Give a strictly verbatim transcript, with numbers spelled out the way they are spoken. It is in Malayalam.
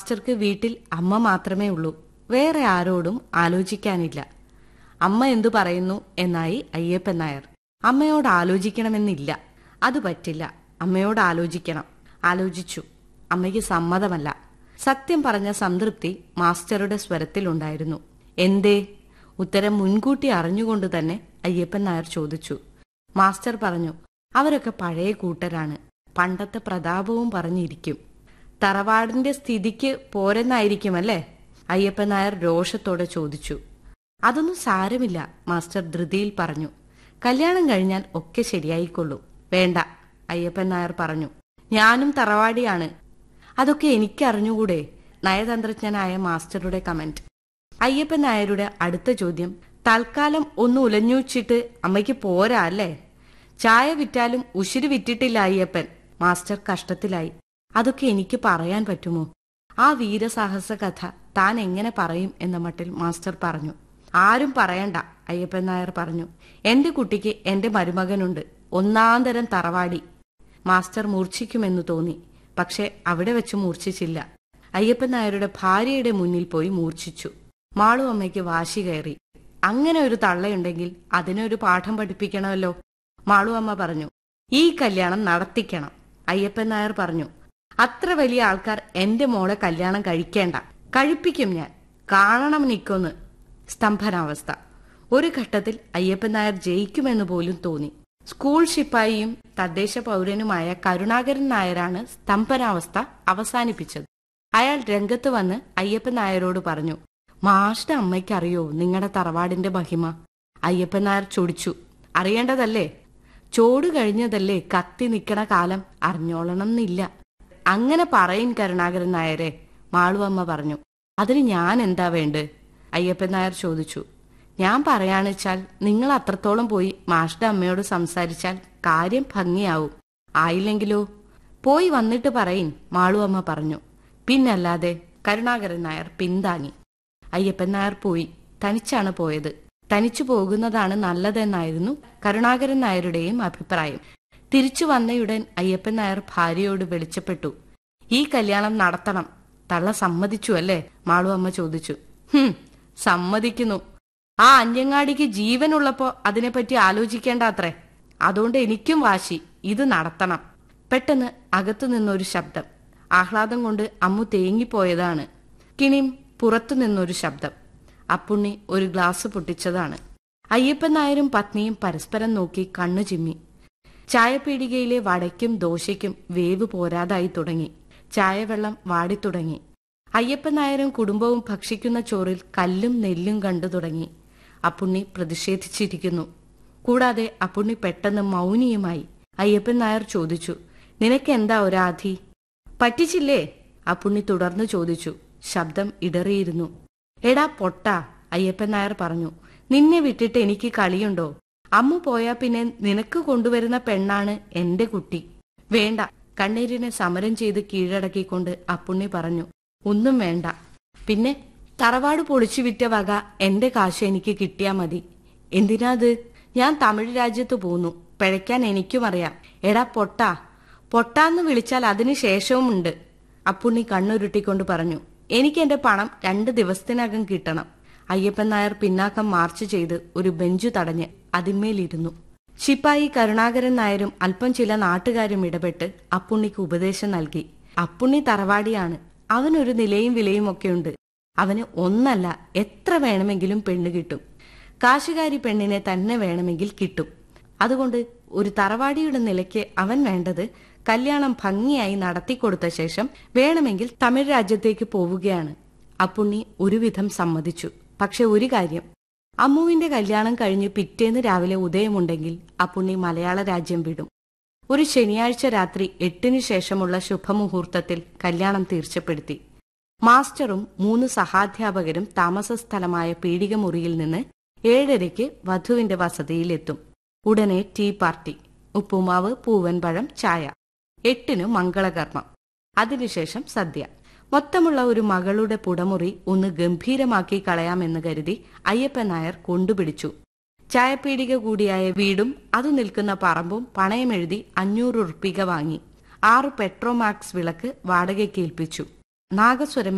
മാസ്റ്റർക്ക് വീട്ടിൽ അമ്മ മാത്രമേ ഉള്ളൂ. വേറെ ആരോടും ആലോചിക്കാനില്ല. അമ്മ എന്തു പറയുന്നു എന്നായി അയ്യപ്പൻ നായർ. അമ്മയോട് ആലോചിക്കണമെന്നില്ല. അത് പറ്റില്ല. അമ്മയോട് ആലോചിക്കണം. ആലോചിച്ചു. അമ്മയ്ക്ക് സമ്മതമല്ല. സത്യം പറഞ്ഞ സംതൃപ്തി മാസ്റ്ററുടെ സ്വരത്തിലുണ്ടായിരുന്നു. എന്തേ? ഉത്തരം മുൻകൂട്ടി അറിഞ്ഞുകൊണ്ട് തന്നെ അയ്യപ്പൻ നായർ ചോദിച്ചു. മാസ്റ്റർ പറഞ്ഞു, അവരൊക്കെ പഴയ കൂട്ടരാണ്. പണ്ടത്തെ പ്രതാപവും പറഞ്ഞിരിക്കും. തറവാടിന്റെ സ്ഥിതിക്ക് പോരെന്നായിരിക്കുമല്ലേ? അയ്യപ്പൻ നായർ രോഷത്തോടെ ചോദിച്ചു. അതൊന്നും സാരമില്ല, മാസ്റ്റർ ധൃതിയിൽ പറഞ്ഞു. കല്യാണം കഴിഞ്ഞാൽ ഒക്കെ ശരിയായിക്കൊള്ളൂ. വേണ്ട, അയ്യപ്പൻ നായർ പറഞ്ഞു. ഞാനും തറവാടിയാണ്. അതൊക്കെ എനിക്കറിഞ്ഞുകൂടെ? നയതന്ത്രജ്ഞനായ മാസ്റ്ററുടെ കമന്റ്. അയ്യപ്പൻ നായരുടെ അടുത്ത ചോദ്യം, തൽക്കാലം ഒന്ന് ഉലഞ്ഞുവച്ചിട്ട് അമ്മയ്ക്ക് പോരാ അല്ലേ? ചായ വിറ്റാലും ഉശിര് വിറ്റിട്ടില്ല അയ്യപ്പൻ. മാസ്റ്റർ കഷ്ടത്തിലായി. അതൊക്കെ എനിക്ക് പറയാൻ പറ്റുമോ? ആ വീരസാഹസ കഥ താൻ എങ്ങനെ പറയും എന്ന മട്ടിൽ മാസ്റ്റർ പറഞ്ഞു. ആരും പറയണ്ട, അയ്യപ്പൻ നായർ പറഞ്ഞു. എന്റെ കുട്ടിക്ക് എന്റെ മരുമകനുണ്ട്, ഒന്നാന്തരം തറവാടി. മാസ്റ്റർ മൂർച്ഛിക്കുമെന്ന് തോന്നി. പക്ഷെ അവിടെ വെച്ച് മൂർച്ഛിച്ചില്ല. അയ്യപ്പൻ നായരുടെ ഭാര്യയുടെ മുന്നിൽ പോയി മൂർച്ഛിച്ചു. മാളു അമ്മയ്ക്ക് വാശി കയറി. അങ്ങനെ ഒരു തള്ളയുണ്ടെങ്കിൽ അതിനൊരു പാഠം പഠിപ്പിക്കണമല്ലോ. മാളു അമ്മ പറഞ്ഞു, ഈ കല്യാണം നടത്തിക്കണം. അയ്യപ്പൻ നായർ പറഞ്ഞു, അത്ര വലിയ ആൾക്കാർ എന്റെ മോളെ കല്യാണം കഴിക്കേണ്ട. കഴിപ്പിക്കും ഞാൻ. കാണണം നിക്കൊന്ന്. സ്തംഭനാവസ്ഥ. ഒരു ഘട്ടത്തിൽ അയ്യപ്പൻ നായർ ജയിക്കുമെന്ന് പോലും തോന്നി. സ്കൂൾ ശിപ്പായിയും തദ്ദേശ പൗരനുമായ കരുണാകരൻ നായരാണ് സ്തംഭനാവസ്ഥ അവസാനിപ്പിച്ചത്. അയാൾ രംഗത്ത് വന്ന് അയ്യപ്പൻ നായരോട് പറഞ്ഞു, മാഷ്ടെ അമ്മയ്ക്കറിയോ നിങ്ങളുടെ തറവാടിന്റെ മഹിമ? അയ്യപ്പൻ നായർ ചൊടിച്ചു. അറിയേണ്ടതല്ലേ? ചോട് കഴിഞ്ഞതല്ലേ കത്തി നിക്കണ കാലം അറിഞ്ഞോളണം എന്നില്ല. അങ്ങനെ പറയും കരുണാകരൻ നായരെ, മാളുവമ്മ പറഞ്ഞു. അതിന് ഞാൻ എന്താ വേണ്ടത്? അയ്യപ്പൻ നായർ ചോദിച്ചു. ഞാൻ പറയാണെച്ചാൽ നിങ്ങൾ അത്രത്തോളം പോയി മാഷ്ടെ അമ്മയോട് സംസാരിച്ചാൽ കാര്യം ഭംഗിയാവും. ആയില്ലെങ്കിലോ? പോയി വന്നിട്ട് പറയിൻ, മാളുവമ്മ പറഞ്ഞു. പിന്നല്ലാതെ. കരുണാകരൻ നായർ പിന്താങ്ങി. അയ്യപ്പൻ നായർ പോയി. തനിച്ചാണ് പോയത്. തനിച്ചു പോകുന്നതാണ് നല്ലതെന്നായിരുന്നു കരുണാകരൻ നായരുടെയും അഭിപ്രായം. തിരിച്ചു വന്നയുടൻ അയ്യപ്പൻ നായർ ഭാര്യയോട് വെളിച്ചപ്പെട്ടു. ഈ കല്യാണം നടത്തണം. തള്ള സമ്മതിച്ചു അല്ലേ? മാളുവമ്മ ചോദിച്ചു. ഹും, സമ്മതിക്കുന്നു. ആ അഞ്ഞങ്ങാടിക്ക് ജീവനുള്ളപ്പോ അതിനെപ്പറ്റി ആലോചിക്കേണ്ട അത്രേ. അതുകൊണ്ട് എനിക്കും വാശി, ഇത് നടത്തണം. പെട്ടെന്ന് അകത്തു നിന്നൊരു ശബ്ദം. ആഹ്ലാദം കൊണ്ട് അമ്മു തേങ്ങിപ്പോയതാണ്. കിണിം പുറത്തു നിന്നൊരു ശബ്ദം. അപ്പുണ്ണി ഒരു ഗ്ലാസ് പൊട്ടിച്ചതാണ്. അയ്യപ്പൻ നായരും പത്നിയും പരസ്പരം നോക്കി കണ്ണു ചിമ്മി. ചായപീടികയിലെ വടയ്ക്കും ദോശയ്ക്കും വേവ് പോരാതായി തുടങ്ങി. ചായവെള്ളം വാടിത്തുടങ്ങി. അയ്യപ്പൻ നായരും കുടുംബവും ഭക്ഷിക്കുന്ന ചോറിൽ കല്ലും നെല്ലും കണ്ടു തുടങ്ങി. അപ്പുണ്ണി പ്രതിഷേധിച്ചിരിക്കുന്നു. കൂടാതെ അപ്പുണ്ണി പെട്ടെന്ന് മൗനിയുമായി. അയ്യപ്പൻ നായർ ചോദിച്ചു, നിനക്കെന്താ ഒരാധി? പറ്റിച്ചില്ലേ? അപ്പുണ്ണി തുടർന്ന് ചോദിച്ചു. ശബ്ദം ഇടറിയിരുന്നു. എടാ പൊട്ടാ, അയ്യപ്പൻ നായർ പറഞ്ഞു. നിന്നെ വിട്ടിട്ട് എനിക്ക് കളിയുണ്ടോ? അമ്മു പോയാ പിന്നെ നിനക്ക് കൊണ്ടുവരുന്ന പെണ്ണാണ് എന്റെ കുട്ടി. വേണ്ട. കണ്ണീരിനെ സമരം ചെയ്ത് കീഴടക്കിക്കൊണ്ട് അപ്പുണ്ണി പറഞ്ഞു. ഒന്നും വേണ്ട. പിന്നെ തറവാട് പൊളിച്ചു വിറ്റ വക എന്റെ കാശ് എനിക്ക് കിട്ടിയാ മതി. എന്തിനാത്? ഞാൻ തമിഴ് രാജ്യത്ത് പോന്നു. പിഴയ്ക്കാൻ എനിക്കും അറിയാം. എടാ പൊട്ടാ. പൊട്ടാന്ന് വിളിച്ചാൽ അതിന് ശേഷവുമുണ്ട്. അപ്പുണ്ണി കണ്ണുരുട്ടിക്കൊണ്ട് പറഞ്ഞു. എനിക്ക് എന്റെ പണം രണ്ട് ദിവസത്തിനകം കിട്ടണം. അയ്യപ്പൻ നായർ പിന്നാക്കം മാർച്ച് ചെയ്ത് ഒരു ബെഞ്ചു തടഞ്ഞ് അതിന്മേലിരുന്നു. ശിപ്പായി കരുണാകരൻ നായരും അല്പം ചില നാട്ടുകാരും ഇടപെട്ട് അപ്പുണ്ണിക്ക് ഉപദേശം നൽകി. അപ്പുണ്ണി തറവാടിയാണ്. അവനൊരു നിലയും വിലയും ഒക്കെയുണ്ട്. അവന് ഒന്നല്ല എത്ര വേണമെങ്കിലും പെണ്ണ് കിട്ടും. കാശുകാരി പെണ്ണിനെ തന്നെ വേണമെങ്കിൽ കിട്ടും. അതുകൊണ്ട് ഒരു തറവാടിയുടെ നിലയ്ക്ക് അവൻ വേണ്ടത് കല്യാണം ഭംഗിയായി നടത്തിക്കൊടുത്ത ശേഷം വേണമെങ്കിൽ തമിഴ് രാജ്യത്തേക്ക് പോവുകയാണ്. അപ്പുണ്ണി ഒരുവിധം സമ്മതിച്ചു. പക്ഷെ ഒരു കാര്യം, അമ്മുവിന്റെ കല്യാണം കഴിഞ്ഞ് പിറ്റേന്ന് രാവിലെ ഉദയമുണ്ടെങ്കിൽ അപ്പുണ്ണി മലയാള രാജ്യം വിടും. ഒരു ശനിയാഴ്ച രാത്രി എട്ടിനു ശേഷമുള്ള ശുഭമുഹൂർത്തത്തിൽ കല്യാണം തീർച്ചപ്പെടുത്തി. മാസ്റ്ററും മൂന്ന് സഹാധ്യാപകരും താമസ സ്ഥലമായ പീഡിക മുറിയിൽ നിന്ന് ഏഴരയ്ക്ക് വധുവിന്റെ വസതിയിലെത്തും. ഉടനെ ടീ പാർട്ടി, ഉപ്പുമാവ്, പൂവൻപഴം, ചായ. എട്ടിനു മംഗളകർമ്മം. അതിനുശേഷം സദ്യ. മൊത്തമുള്ള ഒരു മകളുടെ പുടമുറി ഒന്ന് ഗംഭീരമാക്കി കളയാമെന്ന് കരുതി അയ്യപ്പൻ നായർ കൊണ്ടുപിടിച്ചു. ചായപ്പീടിക കൂടിയായ വീടും അതു നിൽക്കുന്ന പറമ്പും പണയമെഴുതി അഞ്ഞൂറ് ഉറുപ്പിക വാങ്ങി. ആറ് പെട്രോമാക്സ് വിളക്ക് വാടകയ്ക്ക് ഏൽപ്പിച്ചു. നാഗസ്വരം